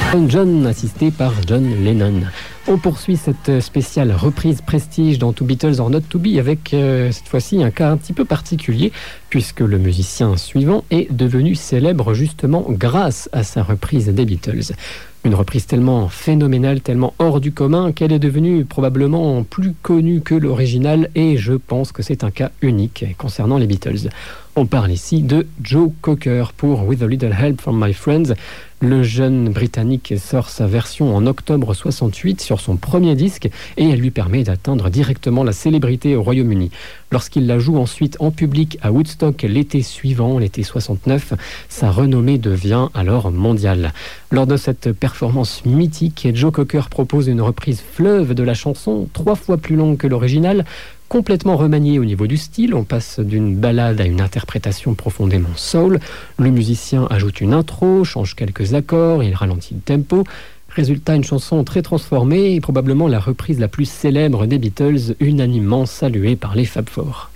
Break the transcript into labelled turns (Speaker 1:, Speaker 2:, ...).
Speaker 1: John, assisté par John Lennon. On poursuit cette spéciale reprise prestige dans To Beatles or Not To Be avec cette fois-ci un cas un petit peu particulier puisque le musicien suivant est devenu célèbre justement grâce à sa reprise des Beatles. Une reprise tellement phénoménale, tellement hors du commun qu'elle est devenue probablement plus connue que l'original et je pense que c'est un cas unique concernant les Beatles. On parle ici de Joe Cocker pour With a Little Help from My Friends. Le jeune Britannique sort sa version en octobre 68 sur son premier disque et elle lui permet d'atteindre directement la célébrité au Royaume-Uni. Lorsqu'il la joue ensuite en public à Woodstock l'été suivant, l'été 69, sa renommée devient alors mondiale. Lors de cette performance mythique, Joe Cocker propose une reprise fleuve de la chanson, 3 fois plus longue que l'original, complètement remanié au niveau du style. On passe d'une ballade à une interprétation profondément soul. Le musicien ajoute une intro, change quelques accords, il ralentit le tempo. Résultat, une chanson très transformée et probablement la reprise la plus célèbre des Beatles, unanimement saluée par les Fab Four.